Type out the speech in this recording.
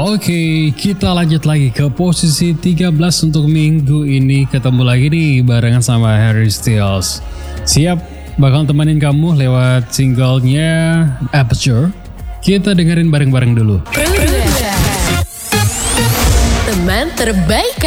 Oke, kita lanjut lagi ke posisi 13 untuk minggu ini. Ketemu lagi nih barengan sama Harry Styles. Siap bakal temenin kamu lewat singlenya Aperture. Kita dengerin bareng-bareng dulu. Teman terbaik